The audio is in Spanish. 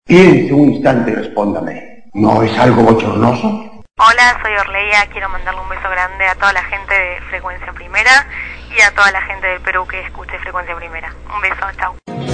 Piense un instante y respóndame. ¿No es algo bochornoso? Hola, soy Orleia, quiero mandarle un beso grande a toda la gente de Frecuencia Primera y a toda la gente del Perú que escuche Frecuencia Primera. Un beso, chau.